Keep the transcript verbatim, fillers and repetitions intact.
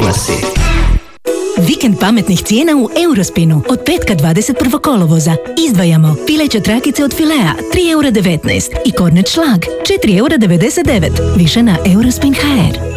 oglasi. Vikend pametnih cijena u Eurospinu. Od petka dvadeset prvog kolovoza. Izdvajamo pileće trakice od Filea tri eura devetnaest i kornet šlag četiri eura devedeset devet. Više na Eurospin точка hr.